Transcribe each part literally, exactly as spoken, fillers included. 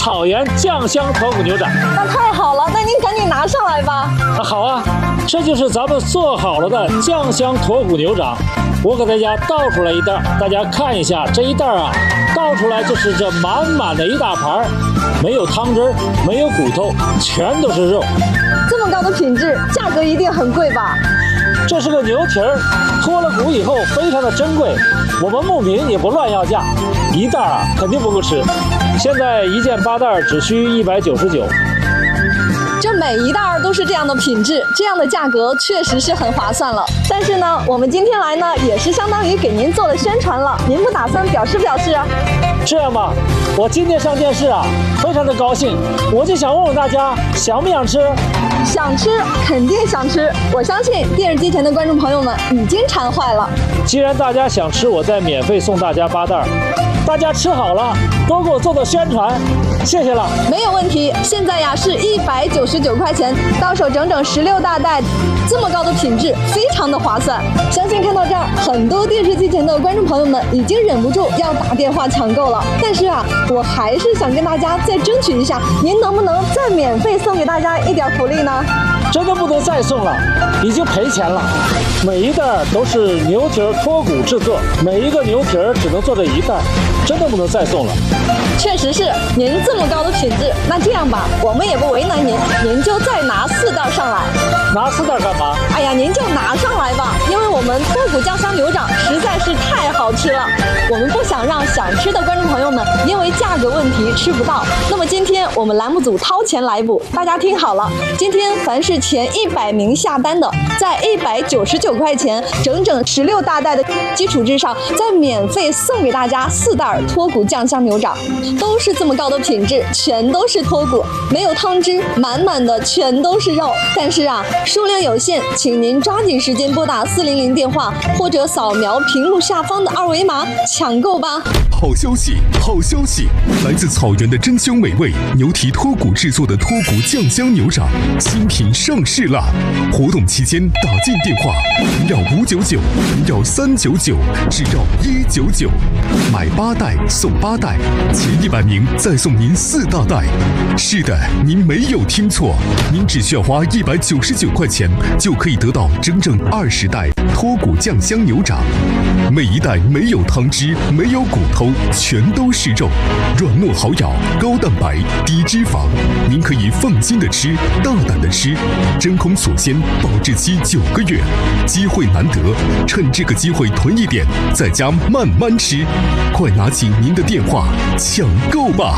草原酱香脱骨牛掌。 那太好了，那您赶紧拿上来吧。 啊，好啊，这就是咱们做好了的酱香脱骨牛掌。我给大家倒出来一袋，大家看一下这一袋啊，倒出来就是这满满的一大盘，没有汤汁，没有骨头，全都是肉。 这么高的品质，价格一定很贵吧？ 这是个牛蹄儿，脱了骨以后非常的珍贵，我们牧民也不乱要价，一袋啊肯定不够吃。现在一件八袋只需一百九十九。 这每一袋都是这样的品质，这样的价格确实是很划算了。但是呢，我们今天来呢，也是相当于给您做了宣传了。您不打算表示表示啊？ 这样吧，我今天上电视啊，非常的高兴，我就想问问大家，想不想吃？ 想吃，肯定想吃。我相信电视机前的观众朋友们已经馋坏了。 既然大家想吃，我再免费送大家八袋。大家吃好了，多给我做做宣传，谢谢了。 没有问题，现在呀是一百九十九块钱，到手整整十六大袋，这么高的品质，非常的划算。相信看到这儿，很多电视机前的观众朋友们已经忍不住要打电话抢购了。但是啊，我还是想跟大家再争取一下，您能不能再免费送给大家一点福利呢？ 真的不能再送了，已经赔钱了。每一袋都是牛蹄儿脱骨制作，每一个牛蹄儿只能做这一袋，真的不能再送了。 确实是，您这么高的品质，那这样吧，我们也不为难您，您就再拿四袋上来。 拿四袋干嘛？ 哎呀，您就拿上来吧，因为我们脱骨酱香牛掌实在是太好吃了，我们不想让想吃的观众朋友们因为价格问题吃不到。那么今天我们栏目组掏钱来补，大家听好了，今天凡是前一百名下单的，在一百九十九块钱整整十六大袋的基础之上，再免费送给大家四袋脱骨酱香牛掌，都是这么高的品质，全都是脱骨，没有汤汁，满满的全都是肉。但是啊，数量有限，请您抓紧时间拨打四零零电话，或者扫描屏幕下方的二维码抢购吧。 好消息，好消息！来自草原的珍馐美味牛蹄脱骨制作的脱骨酱香牛掌新品上市啦！活动期间打进电话，不要五九九，不要三九九，只要一九九，买八袋送八袋，前一百名再送您四大袋。是的，您没有听错，您只需要花一百九十九块钱，就可以得到整整二十袋脱骨酱香牛掌，每一袋没有汤汁，没有骨头，全都是肉，软糯好咬，高蛋白，低脂肪，您可以放心的吃，大胆的吃，真空锁鲜，保质期九个月，机会难得，趁这个机会囤一点，在家慢慢吃，快拿起您的电话抢购吧！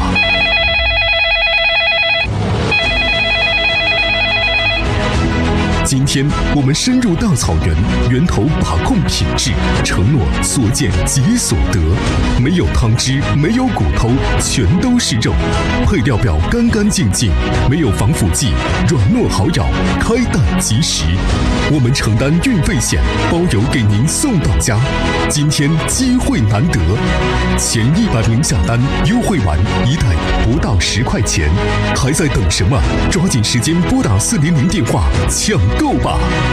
今天我们深入大草原，源头把控品质，承诺所见即所得，没有汤汁，没有骨头，全都是肉，配料表干干净净，没有防腐剂，软糯好咬，开袋即食。我们承担运费险，包邮给您送到家。今天机会难得，前一百名下单，优惠完一袋不到十块钱，还在等什么？抓紧时间拨打四零零电话抢购吧！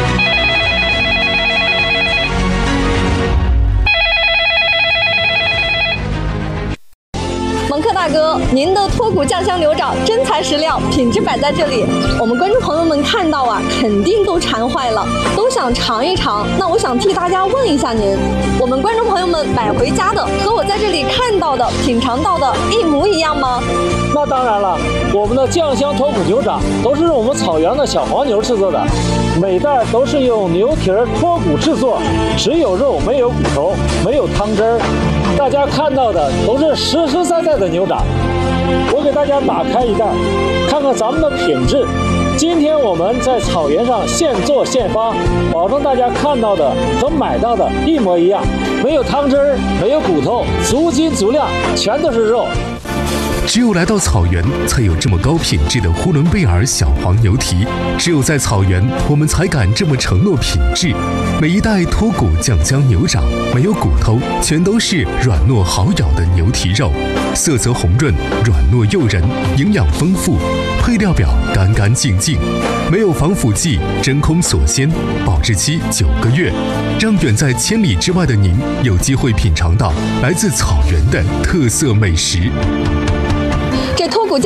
蒙克大哥，您的脱骨酱香牛掌真材实料，品质摆在这里，我们观众朋友们看到啊，肯定都馋坏了，都想尝一尝。那我想替大家问一下您，我们观众朋友们买回家的和我在这里看到的、品尝到的一模一样吗？ 那当然了，我们的酱香脱骨牛掌都是用我们草原的小黄牛制作的，每袋都是用牛蹄儿脱骨制作，只有肉没有骨头，没有汤汁儿。大家看到的都是实实在在的牛掌。我给大家打开一袋，看看咱们的品质。今天我们在草原上现做现发，保证大家看到的和买到的一模一样，没有汤汁儿，没有骨头，足斤足量，全都是肉。 只有来到草原，才有这么高品质的呼伦贝尔小黄牛蹄。只有在草原，我们才敢这么承诺品质。每一袋脱骨酱香牛掌，没有骨头，全都是软糯好咬的牛蹄肉，色泽红润，软糯诱人，营养丰富。配料表干干净净，没有防腐剂，真空锁鲜，保质期九个月，让远在千里之外的您有机会品尝到来自草原的特色美食。 这脱骨